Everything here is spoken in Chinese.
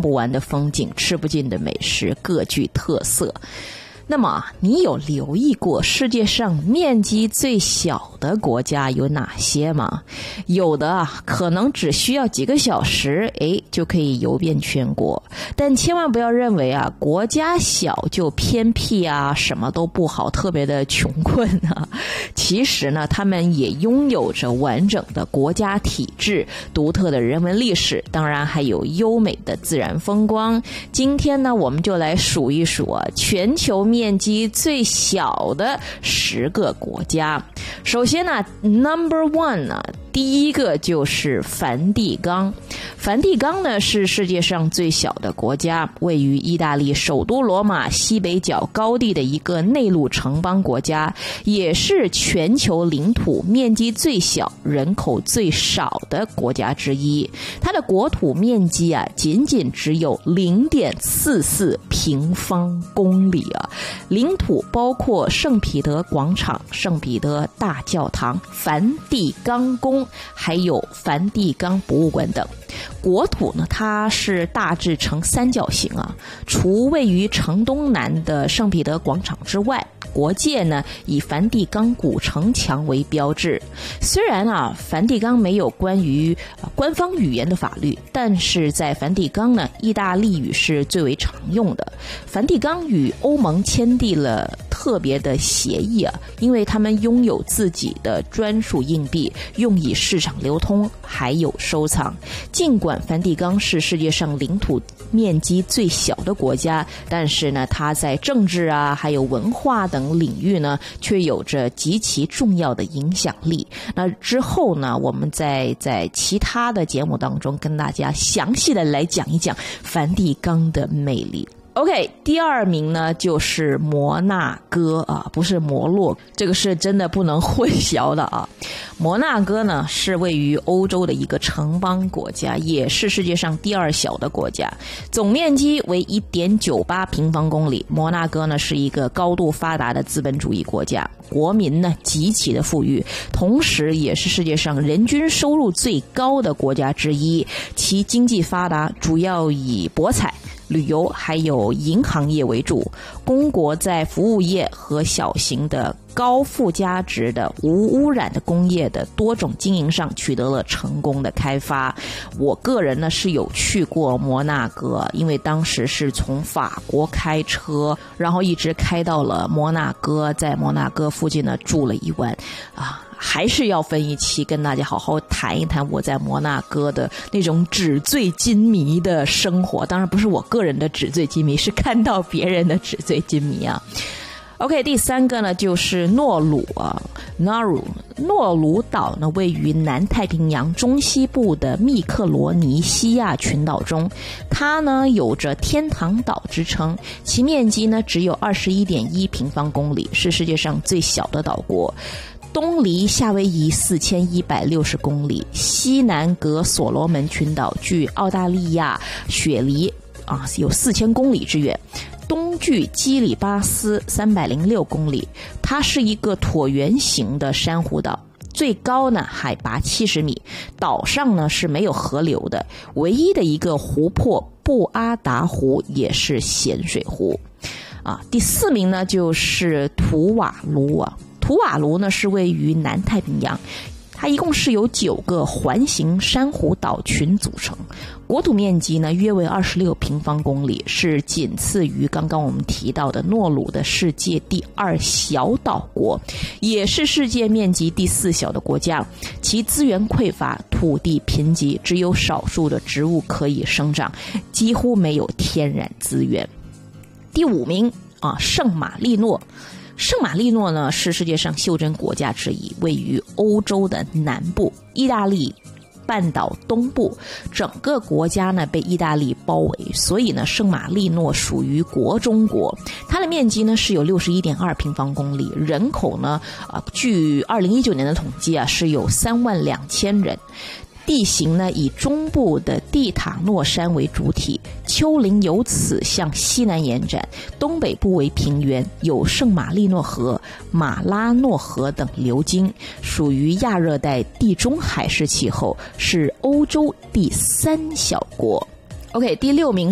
不完的风景，吃不尽的美食，各具特色。那么你有留意过世界上面积最小的国家有哪些吗？有的啊，可能只需要几个小时，就可以游遍全国。但千万不要认为啊，国家小就偏僻啊，什么都不好，特别的穷困啊。其实呢，他们也拥有着完整的国家体制、独特的人文历史，当然还有优美的自然风光。今天呢，我们就来数一数啊，全球面积最小的10个国家。首先呢 ，Number 1呢，第一个就是梵蒂冈。梵蒂冈呢是世界上最小的国家，位于意大利首都罗马西北角高地的一个内陆城邦国家，也是全球领土面积最小、人口最少的国家之一。它的国土面积啊，仅仅只有 0.44 平方公里啊。领土包括圣彼得广场、圣彼得大教堂、梵蒂冈宫，还有梵蒂冈博物馆等。国土呢，它是大致呈三角形啊，除位于城东南的圣彼得广场之外，国界呢以梵蒂冈古城墙为标志。虽然啊，梵蒂冈没有关于官方语言的法律，但是在梵蒂冈呢，意大利语是最为常用的。梵蒂冈与欧盟签订了特别的协议啊，因为他们拥有自己的专属硬币，用以市场流通，还有收藏。尽管梵蒂冈是世界上领土面积最小的国家，但是呢，它在政治啊，还有文化等领域呢，却有着极其重要的影响力。那之后呢，我们在其他的节目当中跟大家详细的来讲一讲梵蒂冈的魅力。OK， 第二名呢就是摩纳哥啊，不是摩洛，这个是真的不能混淆的啊。摩纳哥呢是位于欧洲的一个城邦国家，也是世界上第2小的国家，总面积为 1.98 平方公里。摩纳哥呢是一个高度发达的资本主义国家，国民呢极其的富裕，同时也是世界上人均收入最高的国家之一。其经济发达，主要以博彩、旅游还有银行业为主，公国在服务业和小型的高附加值的无污染的工业的多种经营上取得了成功的开发。我个人呢是有去过摩纳哥，因为当时是从法国开车，然后一直开到了摩纳哥，在摩纳哥附近呢住了1晚啊。还是要分一期跟大家好好谈一谈我在摩纳哥的那种纸醉金迷的生活，当然不是我个人的纸醉金迷，是看到别人的纸醉金迷啊。OK， 第3个呢就是诺鲁啊 ，Nauru。诺鲁岛呢位于南太平洋中西部的密克罗尼西亚群岛中，它呢有着天堂岛之称，其面积呢只有 21.1 平方公里，是世界上最小的岛国。东离夏威夷4160公里，西南隔所罗门群岛，距澳大利亚雪梨有4000公里之远，东距基里巴斯306公里。它是一个椭圆形的珊瑚岛，最高呢海拔70米，岛上呢是没有河流的，唯一的一个湖泊布阿达湖也是咸水湖第4名呢就是图瓦卢啊。图瓦卢呢是位于南太平洋，它一共是由9个环形珊瑚岛群组成，国土面积呢约为26平方公里，是仅次于刚刚我们提到的诺鲁的世界第2小岛国，也是世界面积第4小的国家。其资源匮乏，土地贫瘠，只有少数的植物可以生长，几乎没有天然资源。第5名圣马力诺。圣马力诺呢是世界上袖珍国家之一，位于欧洲的南部，意大利半岛东部，整个国家呢被意大利包围，所以呢圣马力诺属于国中国。它的面积呢是有 61.2 平方公里，人口呢据2019年的统计是有32000人。地形呢以中部的蒂塔诺山为主体，丘陵由此向西南延展，东北部为平原，有圣马力诺河、马拉诺河等流经，属于亚热带地中海式气候，是欧洲第3小国。OK， 第6名